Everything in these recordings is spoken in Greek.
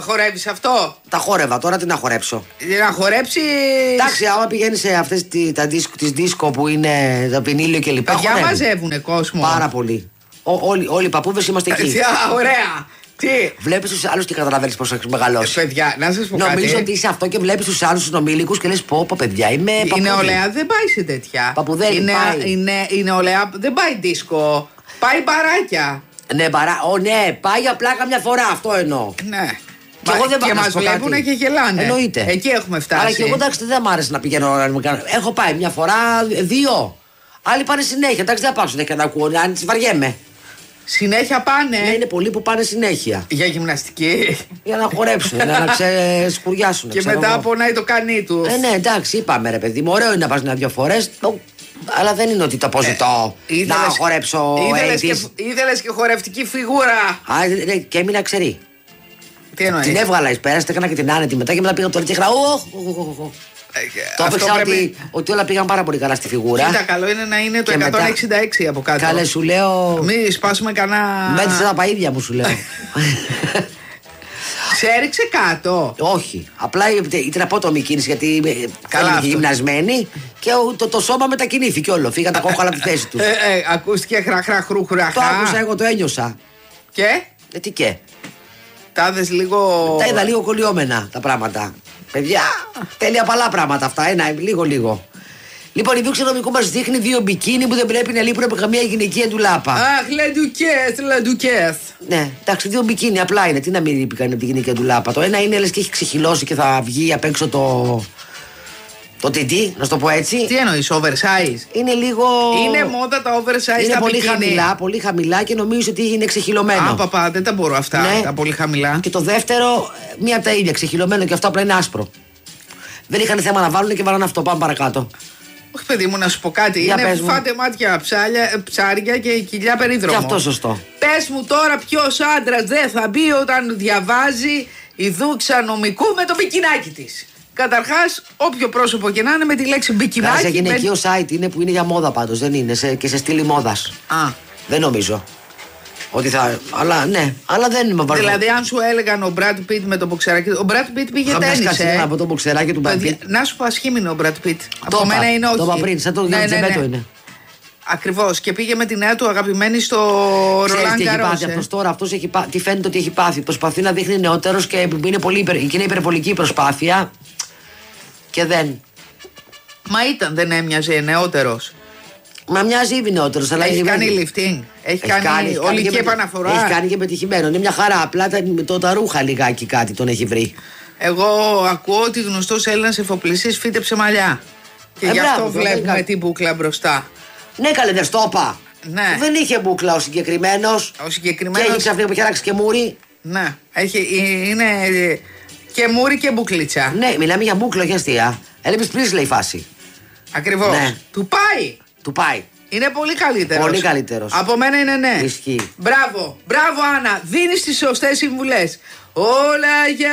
χορεύεις αυτό? Τα χόρευα, τώρα τι να χορέψω. Να χορέψεις. Εντάξει, άμα πηγαίνεις σε αυτές τις δίσκο που είναι το πινίλιο και λοιπά. Παιδιά μαζεύουνε κόσμο. Πάρα πολύ. Όλοι οι παππούδες είμαστε εκεί. Ωραία. Τι? Βλέπεις τους άλλους και καταλαβαίνεις πώς έχεις μεγαλώσει. Παιδιά, να σας πω κάτι. Νομίζω ότι είσαι αυτό και βλέπεις τους άλλους συνομήλικους και λες πω παιδιά είμαι παππούδι. Η νεολαία δεν πάει σε τέτοια. Παππουδέλη πάει. Η νεολαία δεν πάει δίσκο. Πάει μπαράκια. Ναι, ναι, πάει απλά καμιά φορά, αυτό εννοώ. Ναι. Και, εγώ δεν και μας βλέπουν και γελάνε. Εννοείται. Εκεί έχουμε φτάσει. Αλλά και εγώ εντάξει δεν μ' άρεσε να πηγαίνω να μου κάνω. Έχω πάει μια φορά, 2. Άλλοι πάνε συνέχεια. Εντάξει δεν πάω συνέχεια να ακούω, αν τις βαριέμαι. Συνέχεια πάνε. Ναι, είναι πολλοί που πάνε συνέχεια. Για γυμναστική. Για να χορέψουν, να ξεσκουριάσουν. Και μετά πονάει το κανί του. Ναι, εντάξει, είπαμε ρε παιδί μου, ωραίο είναι να πας 2 φορές. Αλλά δεν είναι ότι το αποζητώ να χορέψω. Ήθελες και χορευτική φιγούρα. Και έμεινα ξερή. Τι εννοείς? Την έβγαλα εις πέρας, έκανα και την άνετη μετά και μετά πήγα το και το έπαιξα ότι όλα πήγαν πάρα πολύ καλά στη φιγούρα. Κοίτα, καλό είναι να είναι το 166 από κάτω. Καλέ, σου λέω. Μη σπάσουμε κανένα. Μέτρησα τα παΐδια μου, σου λέω. Σε έριξε κάτω. Όχι. Απλά ήταν απότομη κίνηση γιατί καλά γυμνασμένη και το σώμα μετακινήθηκε όλο. Φύγαν τα κόκκαλα από τη θέση του. Ακούστηκε χραχραχρούχρα. Το άκουσα, εγώ το ένιωσα. Και? Τι και? Τα είδες λίγο. Τα είδα λίγο κολλιόμενα τα πράγματα. Παιδιά, τέλεια παλά πράγματα αυτά. Λίγο. Λοιπόν, η Δούξα Νομικού μας δείχνει 2 μπικίνι που δεν πρέπει να λείπουν από καμία γυναικεία ντουλάπα. Αχ, λαντουκές. Ναι, εντάξει, 2 μπικίνι απλά είναι. Τι να μην λείπει κανένα από τη γυναικεία ντουλάπα. Το ένα είναι λες και έχει ξεχυλώσει και θα βγει απ' έξω το τιτί, να σου το πω έτσι. Τι εννοείς, oversize? Είναι λίγο. Είναι μόδα τα oversize. Είναι πολύ χαμηλά και νομίζω ότι είναι ξεχυλωμένο. Παπά, δεν τα μπορώ αυτά. Ναι. Τα πολύ χαμηλά. Και το δεύτερο, μία από τα ίδια, ξεχυλωμένο και αυτό απλά είναι άσπρο. Δεν είχαν θέμα να βάλουν και βάλαν αυτό. Πάμε παρακάτω. Όχι, παιδί μου, να σου πω κάτι. Είναι φάτε μάτια ψάρια και κοιλιά περίδρομο. Και αυτό σωστό. Πες μου τώρα, ποιος άντρας δεν θα μπει όταν διαβάζει η Δούξα Νομικού με το μπικινάκι της? Καταρχάς, όποιο πρόσωπο και να είναι με τη λέξη μπικινάκι. Σε γυναικείο site είναι που είναι για μόδα πάντως, δεν είναι και σε στήλη μόδας. Δεν νομίζω. Ότι θα. Αλλά ναι, αλλά δεν είμαι βαρύ. Δηλαδή, αν σου έλεγαν ο Μπραντ Πιτ με το μποξεράκι. Ο Μπραντ Πιτ πήγε τένις. Από το μποξεράκι του Μπραντ Πιτ. Να σου πω, ασχήμινο ο Μπραντ Πιτ. Από μένα είναι όχι. Το είπα πριν, σαν το Τζεμπέτο είναι. Ακριβώς. Και πήγε με τη νέα του αγαπημένη στο Ρολάν Γκαρός. Αυτός τώρα, τι φαίνεται ότι έχει πάθει. Προσπαθεί να δείχνει νεότερος και είναι υπερβολική προσπάθεια. Και δεν. Μα δεν έμοιαζε νεότερος. Μα μοιάζει ήδη νεότερος. Έχει κάνει lifting. Έχει κάνει ολική επαναφορά. Έχει κάνει και πετυχημένο. Είναι μια χαρά. Απλά τα ρούχα λιγάκι κάτι τον έχει βρει. Εγώ ακούω ότι γνωστός Έλληνας εφοπλιστής φύτεψε μαλλιά. Και γι' αυτό βλέπουμε την μπούκλα μπροστά. Ναι, καλέ, δεν στο είπα. Ναι. Δεν είχε μπούκλα ο συγκεκριμένος. Και έχει ξαφνικά που έχει αλλάξει και μούρι. Ναι, είναι και μούρι και μπουκλίτσα. Ναι, μιλάμε για μπούκλα, όχι αστεία. Έλεμπης Πρίσλεϊ φάση. Ακριβώς. Ναι. Του πάει. Είναι πολύ καλύτερος. Από μένα είναι ναι. Ισχύει. Μπράβο, Άννα. Δίνεις τις σωστές συμβουλές. Όλα για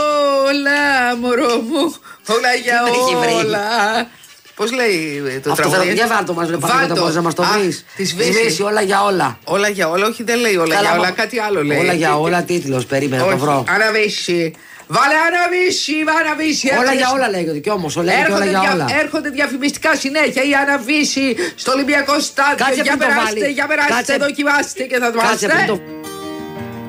όλα, μωρό μου. Όλα για όλα. Πώς λέει το τραγούδι? Για βάλτο μας, μπορείς να μας το βρεις. Τη σβήσει. Όλα για όλα. Όλα για όλα, όχι δεν λέει όλα για όλα, κάτι άλλο λέει. Όλα για όλα, τίτλος, περίμενα να το βρω. Αναβήσει. Βάλε αναβήσει. Όλα για όλα λέγεται κι όμως, όλα για όλα. Έρχονται διαφημιστικά συνέχεια η αναβήσει στο Ολυμπιακό Στάδιο. Για περάστε, δοκιμάστε και θα το